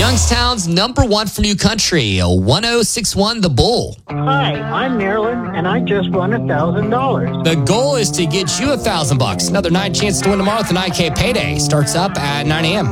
Youngstown's number one for New Country, 1061 The Bull. Hi, I'm Marilyn, and I just won $1,000. The goal is to get you $1,000. Another night chance to win tomorrow with the 9K payday. Starts up at 9 a.m.